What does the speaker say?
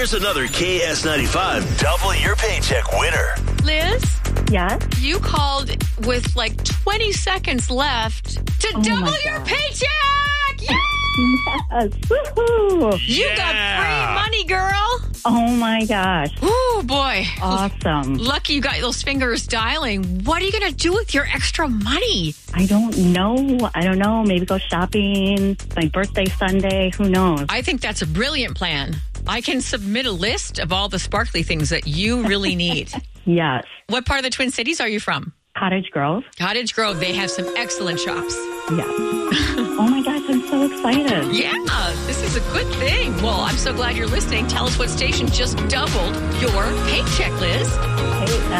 Here's another KS95 Double Your Paycheck winner. Liz, Yes. you called with like 20 seconds left to double your God. paycheck. Yeah! Yes. Woohoo. You got free money, girl. Oh my gosh. Oh, boy. Awesome. Lucky you got those fingers dialing. What are you going to do with your extra money? I don't know. Maybe go shopping. My birthday Sunday. Who knows? I think that's a brilliant plan. I can submit a list of all the sparkly things that you really need. Yes. What part of the Twin Cities are you from? Cottage Grove. Cottage Grove. They have some excellent shops. Yes. Oh my gosh, I'm so excited. Yeah, this is a good thing. Well, I'm so glad you're listening. Tell us what station just doubled your paycheck, Liz.